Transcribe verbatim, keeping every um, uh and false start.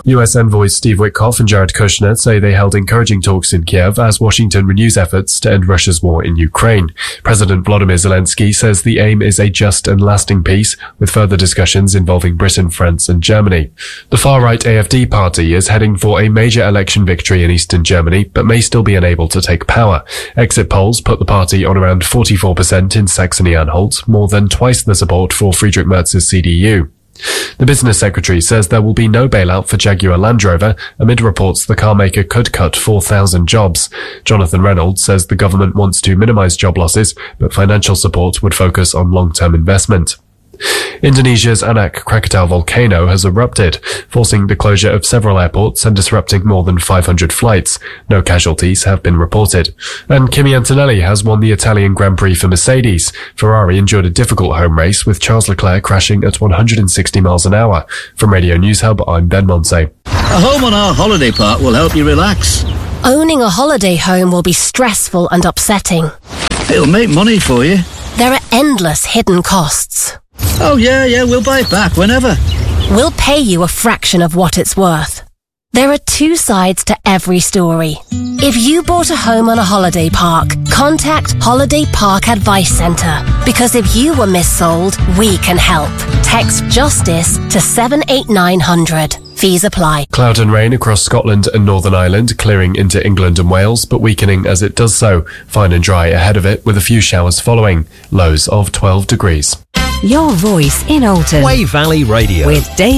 U S envoys Steve Witkoff and Jared Kushner say they held encouraging talks in Kiev as Washington renews efforts to end Russia's war in Ukraine. President Volodymyr Zelensky says the aim is a just and lasting peace, with further discussions involving Britain, France and Germany. The far-right A F D party is heading for a major election victory in eastern Germany, but may still be unable to take power. Exit polls put the party on around forty-four percent in Saxony-Anhalt, more than twice the support for Friedrich Merz's C D U. The business secretary says there will be no bailout for Jaguar Land Rover amid reports the car maker could cut four thousand jobs. Jonathan Reynolds says the government wants to minimise job losses, but financial support would focus on long-term investment. Indonesia's Anak Krakatau volcano has erupted, forcing the closure of several airports and disrupting more than five hundred flights. No casualties have been reported. And Kimi Antonelli has won the Italian Grand Prix for Mercedes. Ferrari endured a difficult home race with Charles Leclerc crashing at one hundred sixty miles an hour. From Radio News Hub, I'm Ben Monse. A home on our holiday park will help you relax. Owning a holiday home will be stressful and upsetting. It'll make money for you. There are endless hidden costs. Oh yeah, yeah, we'll buy it back whenever. We'll pay you a fraction of what it's worth. There are two sides to every story. If you bought a home on a holiday park, contact Holiday Park Advice Centre. Because if you were missold, we can help. Text JUSTICE to seven eight nine hundred. Fees apply. Cloud and rain across Scotland and Northern Ireland, clearing into England and Wales, but weakening as it does so. Fine and dry ahead of it, with a few showers following. Lows of twelve degrees. Your voice in Alton. Way Valley Radio. With Dave